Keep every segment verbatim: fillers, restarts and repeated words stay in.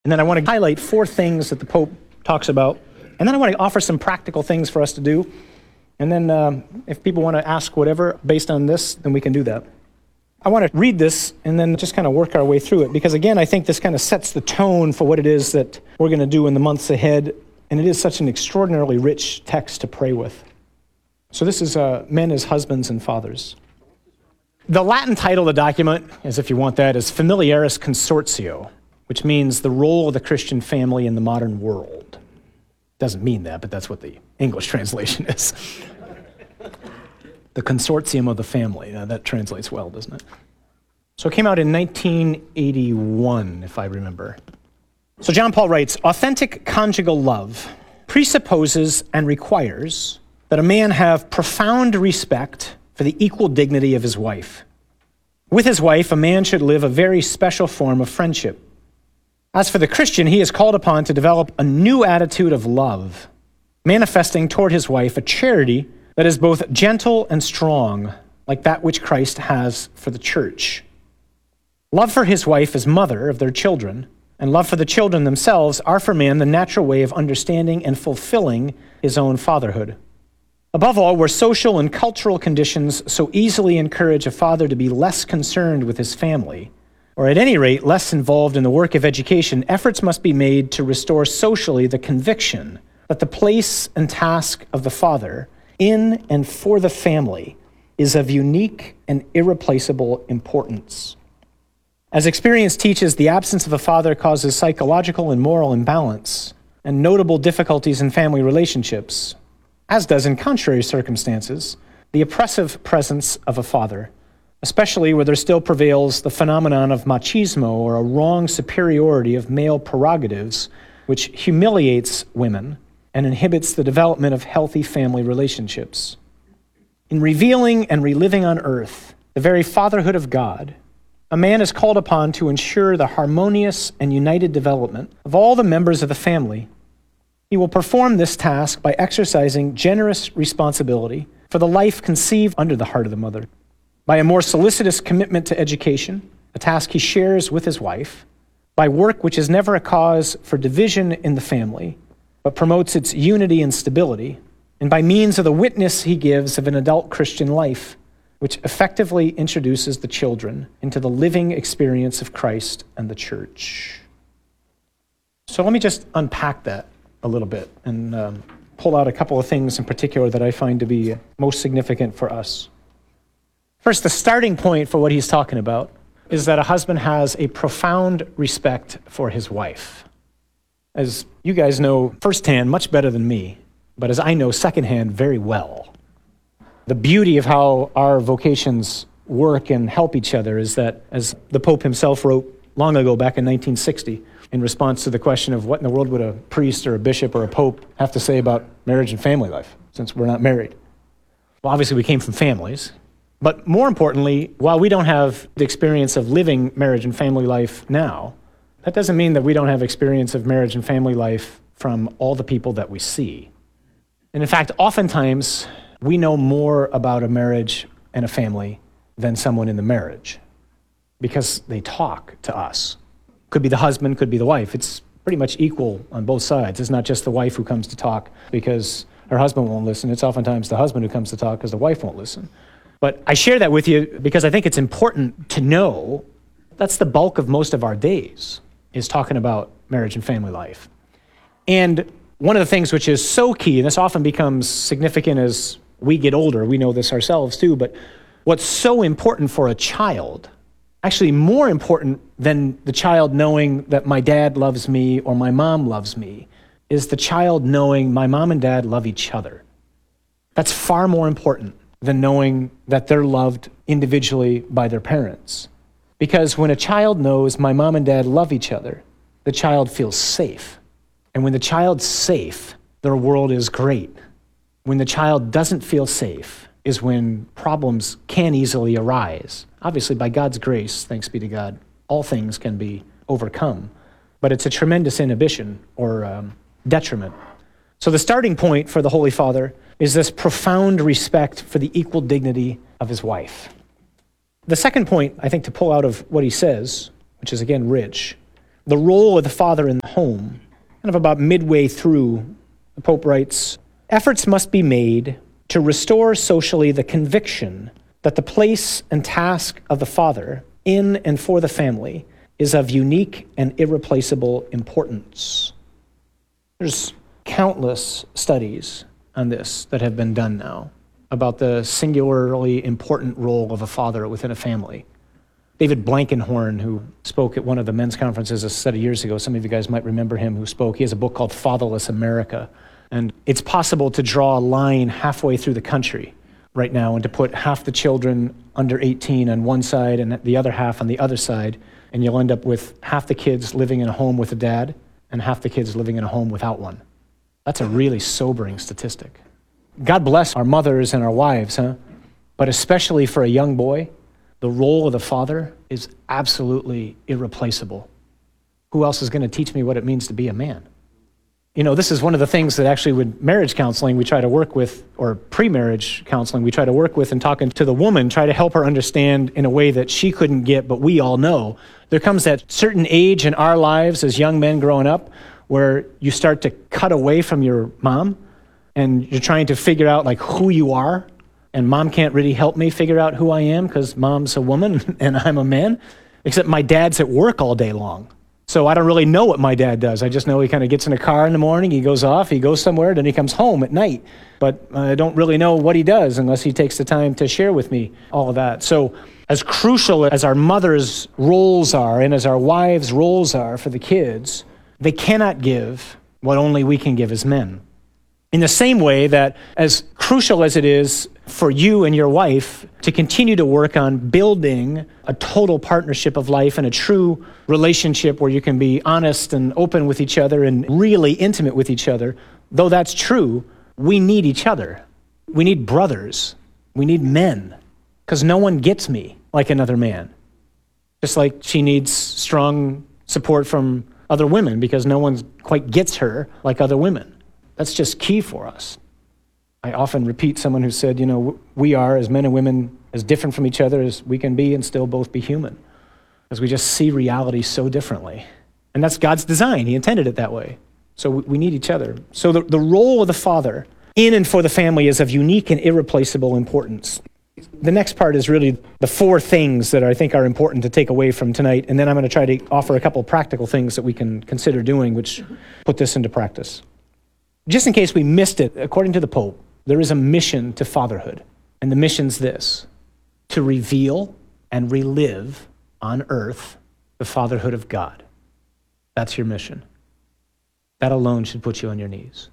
And then I want to highlight four things that the Pope talks about. And then I want to offer some practical things for us to do. And then um, if people want to ask whatever based on this, then we can do that. I want to read this and then just kind of work our way through it. Because again, I think this kind of sets the tone for what it is that we're going to do in the months ahead. And it is such an extraordinarily rich text to pray with. So this is uh, men as husbands and fathers. The Latin title of the document, as if you want that, is Familiaris Consortio, which means the role of the Christian family in the modern world. Doesn't mean that, but that's what the English translation is. The consortium of the family. Now, that translates well, doesn't it? So it came out in nineteen eighty-one, if I remember. So John Paul writes, authentic conjugal love presupposes and requires that a man have profound respect for the equal dignity of his wife. With his wife, a man should live a very special form of friendship. As for the Christian, he is called upon to develop a new attitude of love, manifesting toward his wife a charity that is both gentle and strong, like that which Christ has for the church. Love for his wife as mother of their children, and love for the children themselves are for man the natural way of understanding and fulfilling his own fatherhood. Above all, where social and cultural conditions so easily encourage a father to be less concerned with his family, or at any rate less involved in the work of education, efforts must be made to restore socially the conviction that the place and task of the father in and for the family is of unique and irreplaceable importance. As experience teaches, the absence of a father causes psychological and moral imbalance and notable difficulties in family relationships, as does in contrary circumstances the oppressive presence of a father, especially where there still prevails the phenomenon of machismo, or a wrong superiority of male prerogatives, which humiliates women and inhibits the development of healthy family relationships. In revealing and reliving on earth the very fatherhood of God, a man is called upon to ensure the harmonious and united development of all the members of the family. He will perform this task by exercising generous responsibility for the life conceived under the heart of the mother, by a more solicitous commitment to education, a task he shares with his wife, by work which is never a cause for division in the family, but promotes its unity and stability, and by means of the witness he gives of an adult Christian life, which effectively introduces the children into the living experience of Christ and the church. So let me just unpack that a little bit and um, pull out a couple of things in particular that I find to be most significant for us. First, the starting point for what he's talking about is that a husband has a profound respect for his wife. As you guys know firsthand, much better than me, but as I know secondhand very well, the beauty of how our vocations work and help each other is that, as the Pope himself wrote long ago, back in nineteen sixty, in response to the question of what in the world would a priest or a bishop or a pope have to say about marriage and family life, since we're not married. Well, obviously we came from families, but more importantly, while we don't have the experience of living marriage and family life now, that doesn't mean that we don't have experience of marriage and family life from all the people that we see. And in fact, oftentimes, we know more about a marriage and a family than someone in the marriage, because they talk to us. Could be the husband, could be the wife. It's pretty much equal on both sides. It's not just the wife who comes to talk because her husband won't listen. It's oftentimes the husband who comes to talk because the wife won't listen. But I share that with you because I think it's important to know that's the bulk of most of our days, is talking about marriage and family life. And one of the things which is so key, and this often becomes significant as we get older, we know this ourselves too, but what's so important for a child, actually more important than the child knowing that my dad loves me or my mom loves me, is the child knowing my mom and dad love each other. That's far more important than knowing that they're loved individually by their parents. Because when a child knows my mom and dad love each other, the child feels safe. And when the child's safe, their world is great. When the child doesn't feel safe is when problems can easily arise. Obviously, by God's grace, thanks be to God, all things can be overcome. But it's a tremendous inhibition or um, detriment. So the starting point for the Holy Father is this profound respect for the equal dignity of his wife. The second point, I think, to pull out of what he says, which is again rich, the role of the father in the home, kind of about midway through, the Pope writes, efforts must be made to restore socially the conviction that the place and task of the father in and for the family is of unique and irreplaceable importance. There's countless studies on this that have been done now about the singularly important role of a father within a family. David Blankenhorn, who spoke at one of the men's conferences a set of years ago, some of you guys might remember him, who spoke. He has a book called Fatherless America. And it's possible to draw a line halfway through the country right now and to put half the children under eighteen on one side and the other half on the other side, and you'll end up with half the kids living in a home with a dad and half the kids living in a home without one. That's a really sobering statistic. God bless our mothers and our wives, huh? But especially for a young boy, the role of the father is absolutely irreplaceable. Who else is going to teach me what it means to be a man? You know, this is one of the things that actually with marriage counseling we try to work with, or pre-marriage counseling we try to work with, and talking to the woman, try to help her understand in a way that she couldn't get, but we all know. There comes that certain age in our lives as young men growing up where you start to cut away from your mom and you're trying to figure out like who you are, and mom can't really help me figure out who I am because mom's a woman and I'm a man, except my dad's at work all day long. So I don't really know what my dad does. I just know he kind of gets in a car in the morning, he goes off, he goes somewhere, then he comes home at night. But I don't really know what he does unless he takes the time to share with me all of that. So as crucial as our mothers' roles are and as our wives' roles are for the kids, they cannot give what only we can give as men. In the same way that as crucial as it is for you and your wife to continue to work on building a total partnership of life and a true relationship where you can be honest and open with each other and really intimate with each other, though that's true, we need each other. We need brothers. We need men, because no one gets me like another man. Just like she needs strong support from other women because no one quite gets her like other women. That's just key for us. I often repeat someone who said, you know, we are, as men and women, as different from each other as we can be and still both be human, because we just see reality so differently. And that's God's design. He intended it that way. So we need each other. So the, the role of the father in and for the family is of unique and irreplaceable importance. The next part is really the four things that I think are important to take away from tonight, and then I'm going to try to offer a couple practical things that we can consider doing, which put this into practice. Just in case we missed it, according to the Pope, there is a mission to fatherhood. And the mission's this: to reveal and relive on earth the fatherhood of God. That's your mission. That alone should put you on your knees.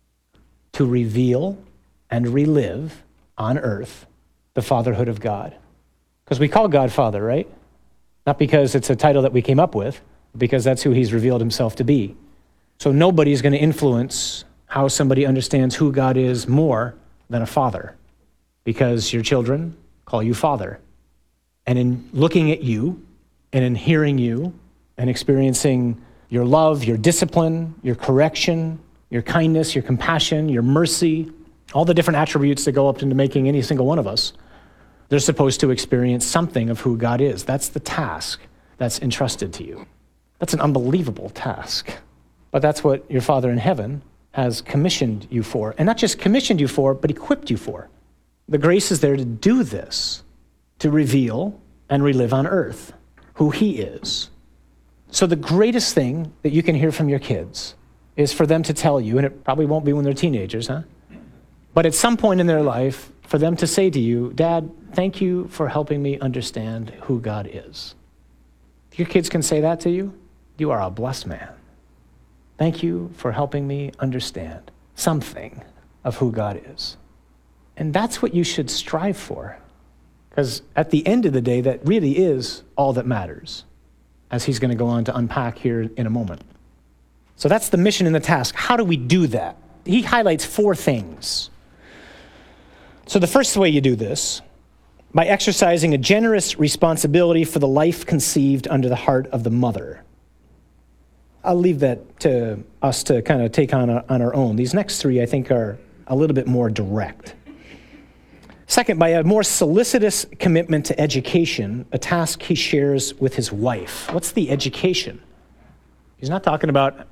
To reveal and relive on earth the fatherhood of God. Because we call God Father, right? Not because it's a title that we came up with, but because that's who he's revealed himself to be. So nobody's going to influence how somebody understands who God is more than a father, because your children call you father. And in looking at you and in hearing you and experiencing your love, your discipline, your correction, your kindness, your compassion, your mercy, all the different attributes that go up into making any single one of us, they're supposed to experience something of who God is. That's the task that's entrusted to you. That's an unbelievable task. But that's what your Father in heaven has commissioned you for. And not just commissioned you for, but equipped you for. The grace is there to do this, to reveal and relive on earth who he is. So the greatest thing that you can hear from your kids is for them to tell you, and it probably won't be when they're teenagers, huh? But at some point in their life, for them to say to you, Dad, thank you for helping me understand who God is. If your kids can say that to you, you are a blessed man. Thank you for helping me understand something of who God is. And that's what you should strive for. Because at the end of the day, that really is all that matters, as he's going to go on to unpack here in a moment. So that's the mission and the task. How do we do that? He highlights four things. So the first way you do this, by exercising a generous responsibility for the life conceived under the heart of the mother. I'll leave that to us to kind of take on, on our own. These next three, I think, are a little bit more direct. Second, by a more solicitous commitment to education, a task he shares with his wife. What's the education? He's not talking about